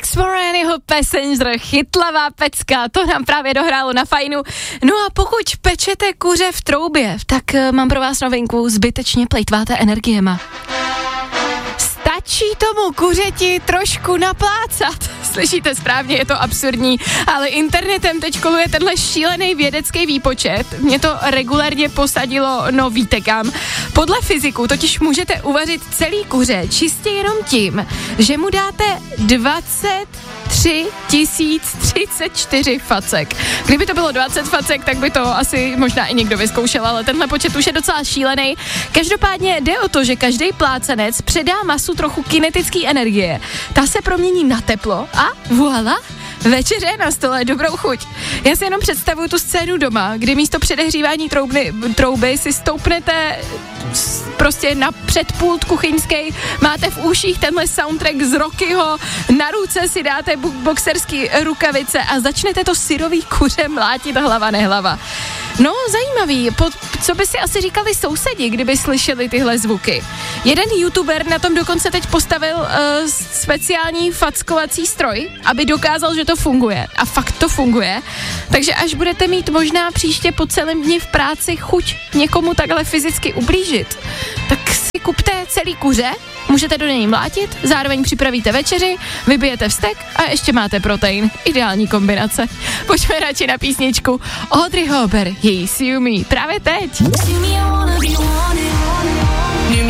Alex Moran, jeho Passenger, chytlavá pecka, to nám právě dohrálo na Fajnu. No a pokud pečete kuře v troubě, tak mám pro vás novinku, zbytečně plejtváte energiema. Stačí tomu kuřeti trošku naplácat. Slyšíte správně, je to absurdní, ale internetem teď koluje tenhle šílený vědecký výpočet. Mě to regulérně posadilo, no víte kam. Podle fyziků totiž můžete uvařit celý kuře čistě jenom tím, že mu dáte 23 034 facek. Kdyby to bylo 20 facek, tak by to asi možná i někdo vyzkoušel, ale tenhle počet už je docela šílený. Každopádně jde o to, že každý plácenec předá masu trochu kinetické energie. Ta se promění na teplo a voilà, večeře je na stole, dobrou chuť. Já si jenom představuju tu scénu doma, kdy místo předehřívání trouby si stoupnete prostě na předpult kuchyňský, máte v uších tenhle soundtrack z Rockyho, na ruce si dáte boxerský rukavice a začnete to syrový kuře mlátit hlava nehlava. No, zajímavý, co by si asi říkali sousedi, kdyby slyšeli tyhle zvuky. Jeden youtuber na tom dokonce teď postavil speciální fackovací stroj, aby dokázal, že to funguje. A fakt to funguje. Takže až budete mít možná příště po celém dni v práci chuť někomu takhle fyzicky ublížit, tak si kupte celý kuře, můžete do něj mlátit, zároveň připravíte večeři, vybijete vztek a ještě máte protein. Ideální kombinace. Pojďme radši na písničku Audrey Hopper, její See You Me, právě teď.